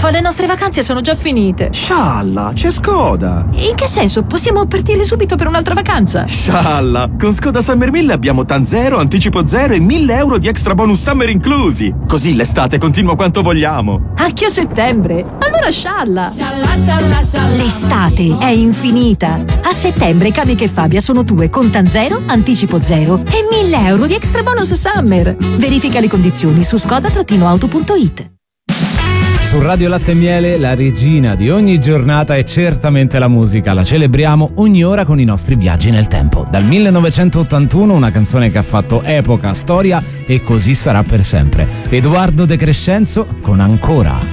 Uffa, le nostre vacanze sono già finite. Scialla, c'è Skoda. In che senso? Possiamo partire subito per un'altra vacanza? Scialla, con Skoda Summer 1000 abbiamo TAN 0, anticipo 0 e 1.000 euro di extra bonus summer inclusi. Così l'estate continua quanto vogliamo. Anche a settembre? Allora scialla. L'estate è infinita. A settembre Kamica e Fabia sono tue con TAN 0, anticipo 0 e 1.000 euro di extra bonus summer. Verifica le condizioni su skoda-auto.it. Su Radio Latte e Miele la regina di ogni giornata è certamente la musica. La celebriamo ogni ora con i nostri viaggi nel tempo. Dal 1981 una canzone che ha fatto epoca, storia e così sarà per sempre. Edoardo De Crescenzo con Ancora.